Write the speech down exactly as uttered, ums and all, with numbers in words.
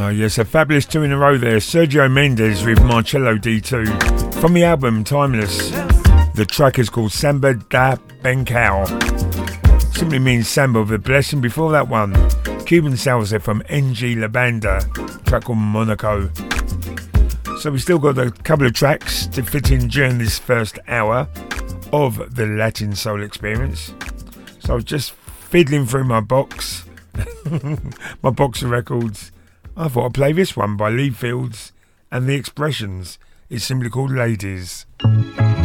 Oh, yes, a fabulous two in a row there. Sergio Mendes with Marcello D two from the album Timeless. The track is called Samba da Bencao. Simply means Samba of the Blessing. Before that one, Cuban Salsa from N G La Banda, track called Monaco. So we still got a couple of tracks to fit in during this first hour of the Latin Soul Experience. So I was just fiddling through my box, my box of records. I thought I'd play this one by Lee Fields and The Expressions. It's simply called Ladies.